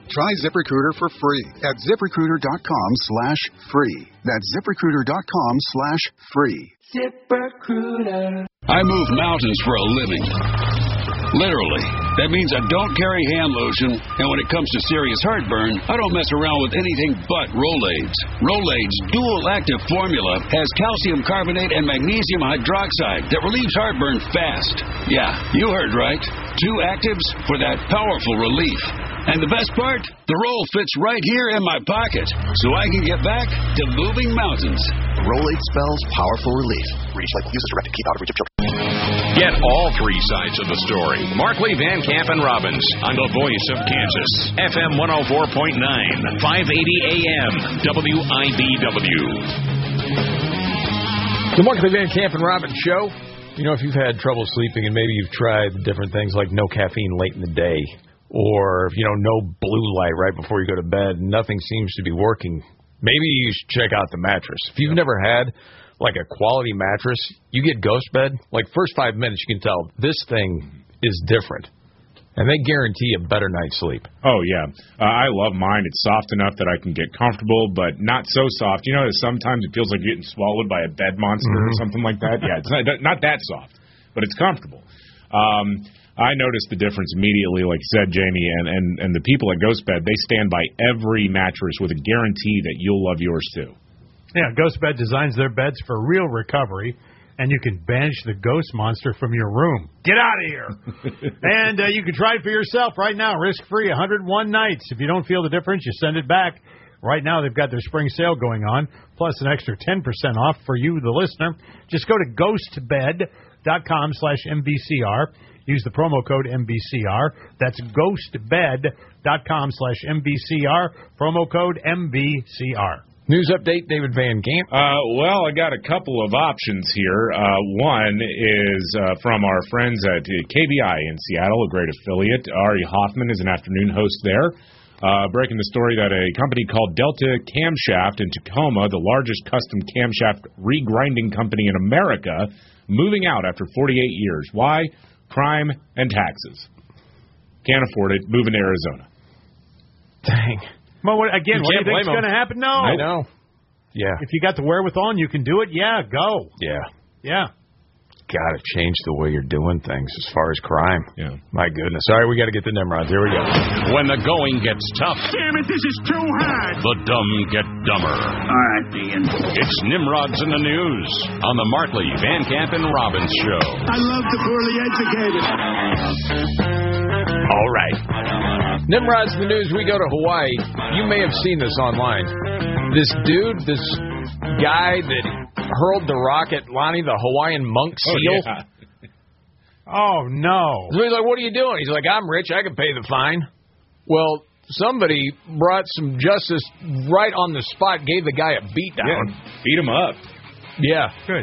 Try ZipRecruiter for free at ZipRecruiter.com/free. That's ZipRecruiter.com/free. ZipRecruiter. I move mountains for a living. Literally. That means I don't carry hand lotion, and when it comes to serious heartburn, I don't mess around with anything but Rolaids. Rolaids' dual-active formula has calcium carbonate and magnesium hydroxide that relieves heartburn fast. Yeah, you heard right. 2 actives for that powerful relief. And the best part? The roll fits right here in my pocket, so I can get back to moving mountains. Rolade spells powerful relief. Reach like uses directed. Keep out of reach of children. Get all 3 sides of the story. Markley, Van Camp, and Robbins on the Voice of Kansas. FM 104.9, 580 AM, WIBW. The Markley, Van Camp, and Robbins show. You know, if you've had trouble sleeping and maybe you've tried different things like no caffeine late in the day, or, no blue light right before you go to bed, nothing seems to be working, maybe you should check out the mattress. If you've never had, like, a quality mattress, you get Ghost Bed, like, first 5 minutes you can tell this thing is different. And they guarantee a better night's sleep. Oh, yeah. I love mine. It's soft enough that I can get comfortable, but not so soft. You know, sometimes it feels like you're getting swallowed by a bed monster or something like that. Yeah, it's not that soft, but it's comfortable. I noticed the difference immediately, like you said, Jamie, and the people at Ghost Bed, they stand by every mattress with a guarantee that you'll love yours too. Yeah, Ghost Bed designs their beds for real recovery, and you can banish the ghost monster from your room. Get out of here! And you can try it for yourself right now, risk-free, 101 nights. If you don't feel the difference, you send it back. Right now, they've got their spring sale going on, plus an extra 10% off for you, the listener. Just go to ghostbed.com/MVCR. Use the promo code MVCR. That's ghostbed.com/MVCR. Promo code MVCR. News update, David Van Camp. Well, I got a couple of options here. One is from our friends at KBI in Seattle, a great affiliate. Ari Hoffman is an afternoon host there, breaking the story that a company called Delta Camshaft in Tacoma, the largest custom camshaft regrinding company in America, moving out after 48 years. Why? Crime and taxes. Can't afford it. Moving to Arizona. Dang. Well, what do you think's going to happen? No. I know. Yeah. If you got the wherewithal and you can do it, yeah, go. Yeah. Yeah. Got to change the way you're doing things as far as crime. Yeah. My goodness. All right, we got to get the Nimrods. Here we go. When the going gets tough. Damn it, this is too hard. The dumb get dumber. All right, Dean. It's Nimrods in the News on the Markley, Van Camp, and Robbins show. I love the poorly educated. All right. Nimrods in the News, we go to Hawaii. You may have seen this online. This guy that hurled the rock at Lonnie, the Hawaiian monk seal. Yeah. Oh, no. So he's like, what are you doing? He's like, I'm rich. I can pay the fine. Well, somebody brought some justice right on the spot, gave the guy a beat down. Yeah, beat him up. Yeah. Good.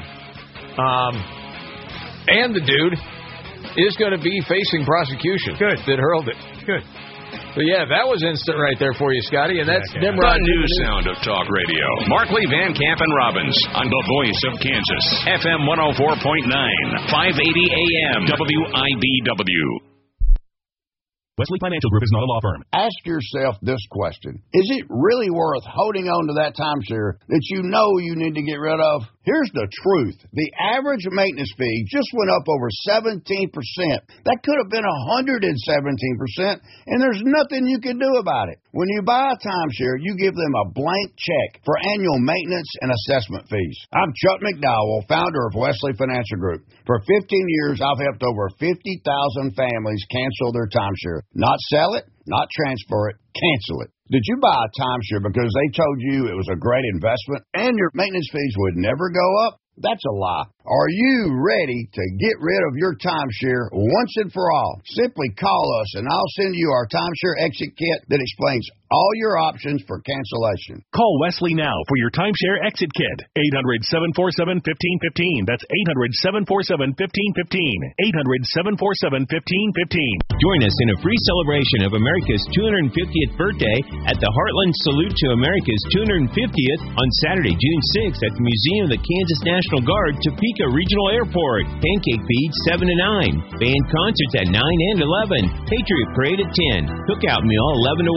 And the dude is going to be facing prosecution. Good. That hurled it. Good. So, yeah, that was instant right there for you, Scotty. And that's The Nimrod. new sound of talk radio. Markley, Van Camp, and Robbins on the Voice of Kansas. FM 104.9, 580 AM, WIBW. Wesley Financial Group is not a law firm. Ask yourself this question. Is it really worth holding on to that timeshare that you know you need to get rid of? Here's the truth. The average maintenance fee just went up over 17%. That could have been 117%, and there's nothing you can do about it. When you buy a timeshare, you give them a blank check for annual maintenance and assessment fees. I'm Chuck McDowell, founder of Wesley Financial Group. For 15 years, I've helped over 50,000 families cancel their timeshare. Not sell it, not transfer it, cancel it. Did you buy a timeshare because they told you it was a great investment and your maintenance fees would never go up? That's a lie. Are you ready to get rid of your timeshare once and for all? Simply call us and I'll send you our timeshare exit kit that explains all your options for cancellation. Call Wesley now for your timeshare exit kit. 800-747-1515. That's 800-747-1515. 800-747-1515. Join us in a free celebration of America's 250th birthday at the Heartland Salute to America's 250th on Saturday, June 6th at the Museum of the Kansas National Guard, Topeka Regional Airport. Pancake feed 7 to 9. Band concerts at 9 and 11. Patriot Parade at 10. Cookout meal 11 to 1.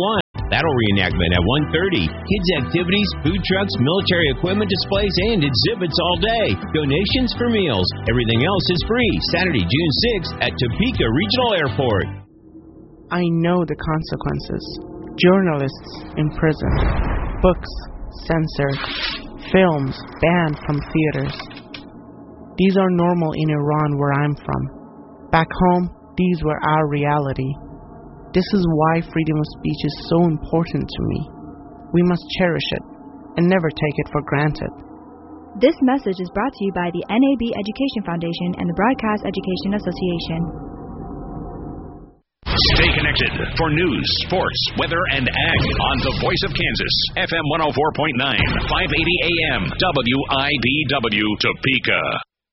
Battle reenactment at 1:30. Kids activities, food trucks, military equipment displays, and exhibits all day. Donations for meals. Everything else is free. Saturday, June 6th at Topeka Regional Airport. I know the consequences. Journalists in prison. Books censored. Films banned from theaters. These are normal in Iran, where I'm from. Back home, these were our reality. This is why freedom of speech is so important to me. We must cherish it and never take it for granted. This message is brought to you by the NAB Education Foundation and the Broadcast Education Association. Stay connected for news, sports, weather, and ag on the Voice of Kansas, FM 104.9, 580 AM, WIBW, Topeka.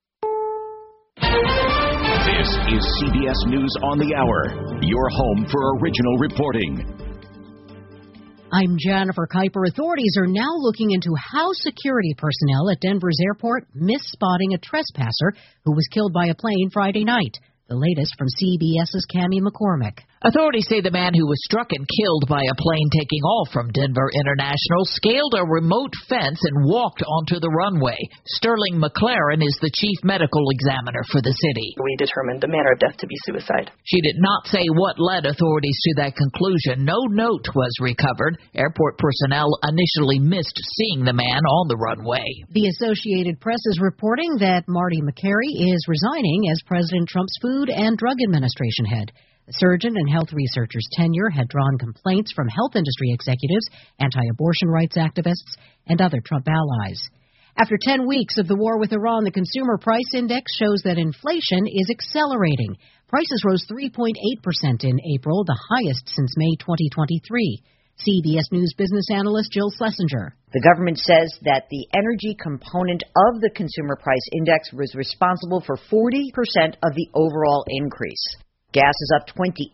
This is CBS News on the Hour, your home for original reporting. I'm Jennifer Kuiper. Authorities are now looking into how security personnel at Denver's airport missed spotting a trespasser who was killed by a plane Friday night. The latest from CBS's Cammie McCormick. Authorities say the man who was struck and killed by a plane taking off from Denver International scaled a remote fence and walked onto the runway. Sterling McLaren is the chief medical examiner for the city. We determined the manner of death to be suicide. She did not say what led authorities to that conclusion. No note was recovered. Airport personnel initially missed seeing the man on the runway. The Associated Press is reporting that Marty Makary is resigning as President Trump's Food and Drug Administration head. The surgeon and health researcher's tenure had drawn complaints from health industry executives, anti-abortion rights activists, and other Trump allies. After 10 weeks of the war with Iran, the Consumer Price Index shows that inflation is accelerating. Prices rose 3.8% in April, the highest since May 2023. CBS News business analyst Jill Schlesinger. The government says that the energy component of the Consumer Price Index was responsible for 40% of the overall increase. Gas is up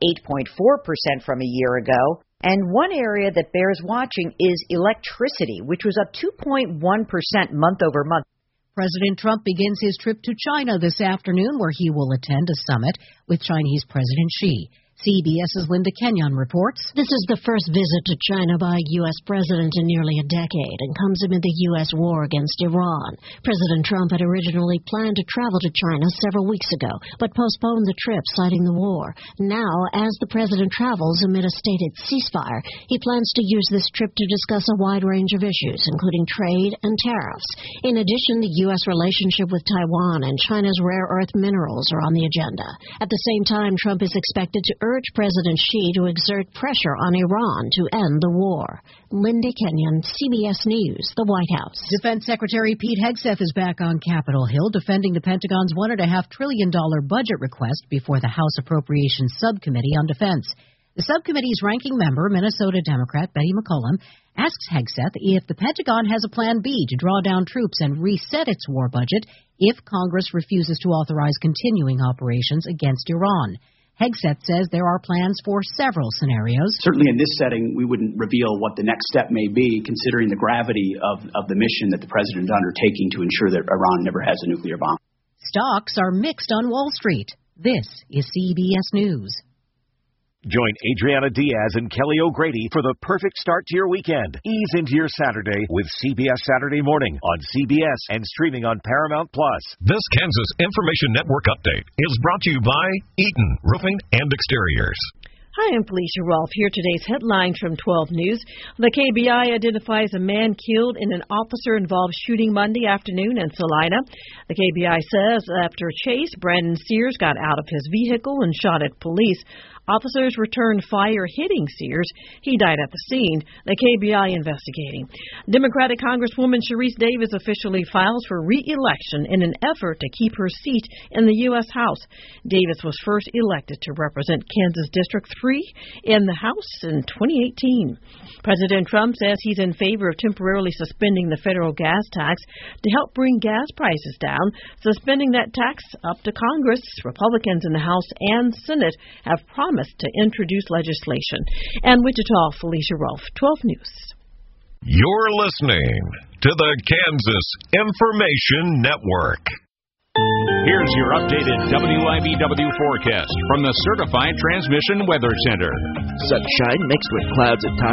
28.4% from a year ago. And one area that bears watching is electricity, which was up 2.1% month over month. President Trump begins his trip to China this afternoon, where he will attend a summit with Chinese President Xi. CBS's Linda Kenyon reports. This is the first visit to China by a U.S. president in nearly a decade and comes amid the U.S. war against Iran. President Trump had originally planned to travel to China several weeks ago, but postponed the trip, citing the war. Now, as the president travels amid a stated ceasefire, he plans to use this trip to discuss a wide range of issues, including trade and tariffs. In addition, the U.S. relationship with Taiwan and China's rare earth minerals are on the agenda. At the same time, Trump is expected to urge President Xi to exert pressure on Iran to end the war. Linda Kenyon, CBS News, the White House. Defense Secretary Pete Hegseth is back on Capitol Hill defending the Pentagon's $1.5 trillion budget request before the House Appropriations Subcommittee on Defense. The subcommittee's ranking member, Minnesota Democrat Betty McCollum, asks Hegseth if the Pentagon has a plan B to draw down troops and reset its war budget if Congress refuses to authorize continuing operations against Iran. Hegseth says there are plans for several scenarios. Certainly in this setting, we wouldn't reveal what the next step may be, considering the gravity of the mission that the president is undertaking to ensure that Iran never has a nuclear bomb. Stocks are mixed on Wall Street. This is CBS News. Join Adriana Diaz and Kelly O'Grady for the perfect start to your weekend. Ease into your Saturday with CBS Saturday Morning on CBS and streaming on Paramount+. This Kansas Information Network update is brought to you by Eaton Roofing and Exteriors. Hi, I'm Felicia Rolfe. Here today's headlines from 12 News. The KBI identifies a man killed in an officer-involved shooting Monday afternoon in Salina. The KBI says after a chase, Brandon Sears got out of his vehicle and shot at police. Officers returned fire hitting Sears. He died at the scene. The KBI investigating. Democratic Congresswoman Sharice Davids officially files for re-election in an effort to keep her seat in the U.S. House. Davids was first elected to represent Kansas District 3 in the House in 2018. President Trump says he's in favor of temporarily suspending the federal gas tax to help bring gas prices down. Suspending that tax up to Congress. Republicans in the House and Senate have promised to introduce legislation. And Wichita, Felicia Rolfe, 12 News. You're listening to the Kansas Information Network. Here's your updated WIBW forecast from the Certified Transmission Weather Center. Sunshine mixed with clouds at times.